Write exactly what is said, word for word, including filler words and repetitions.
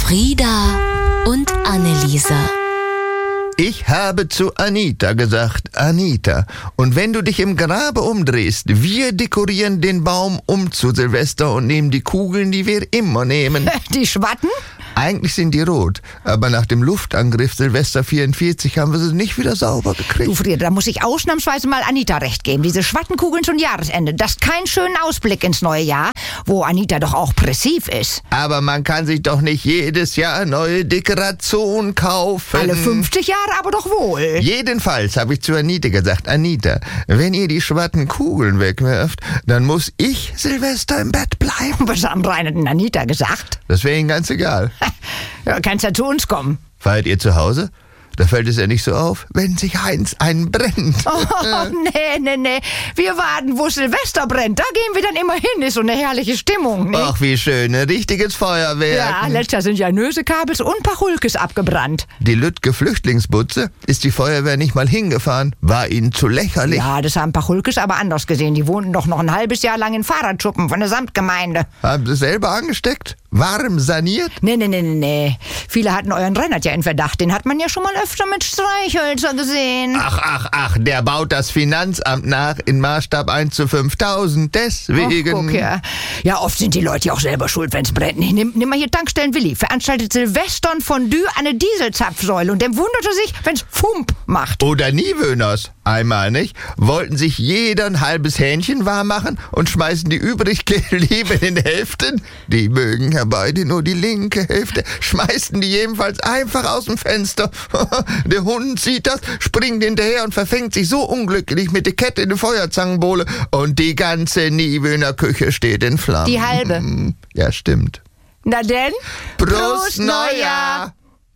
Frieda und Anneliese. Ich habe zu Anita gesagt, Anita, und wenn du dich im Grabe umdrehst, wir dekorieren den Baum um zu Silvester und nehmen die Kugeln, die wir immer nehmen. Die Schwatten? Eigentlich sind die rot, aber nach dem Luftangriff Silvester vierundvierzig haben wir sie nicht wieder sauber gekriegt. Du Frieda, da muss ich ausnahmsweise mal Anita recht geben. Diese Schwattenkugeln zum Jahresende, das ist kein schöner Ausblick ins neue Jahr, wo Anita doch auch pressiv ist. Aber man kann sich doch nicht jedes Jahr neue Dekoration kaufen. Alle fünfzig Jahre aber doch wohl. Jedenfalls habe ich zu Anita gesagt, Anita, wenn ihr die Schwattenkugeln wegwerft, dann muss ich Silvester im Bett bleiben. Was haben Reinhard und Anita gesagt? Das wäre ihnen ganz egal. Ja, kannst ja zu uns kommen. Feiert ihr zu Hause? Da fällt es ja nicht so auf, wenn sich Heinz einen brennt. Oh, nee, nee, nee. Wir warten, wo Silvester brennt. Da gehen wir dann immer hin. Ist so eine herrliche Stimmung, ne? Ach, wie schön, ein richtiges Feuerwerk. Ja, letztes Jahr sind ja Nösekabels und Pachulkes abgebrannt. Die Lütke Flüchtlingsbutze ist die Feuerwehr nicht mal hingefahren. War ihnen zu lächerlich. Ja, das haben Pachulkes aber anders gesehen. Die wohnten doch noch ein halbes Jahr lang in Fahrradschuppen von der Samtgemeinde. Haben sie selber angesteckt? Warm saniert? Nee, nee, nee, nee, nee. Viele hatten euren Reinhard ja in Verdacht. Den hat man ja schon mal öfter mit Streichhölzer gesehen. Ach, ach, ach, der baut das Finanzamt nach in Maßstab eins zu fünftausend. Deswegen. Ach, guck, ja. Ja, oft sind die Leute ja auch selber schuld, wenn's brennt. Nimm, nimm mal hier Tankstellen Willi. Veranstaltet Silvestern Fondue an eine Dieselzapfsäule. Und dem wunderte sich, wenn's Fump macht. Oder Niewöhners. Einmal, nicht? Wollten sich jeder ein halbes Hähnchen warm machen und schmeißen die übrig gebliebenen in Hälften. Die mögen ja beide nur die linke Hälfte. Schmeißen die jedenfalls einfach aus dem Fenster. Der Hund sieht das, springt hinterher und verfängt sich so unglücklich mit der Kette in die Feuerzangenbowle. Und die ganze Niewöhner Küche steht in Flammen. Die halbe. Ja, stimmt. Na denn? Prost, Neujahr!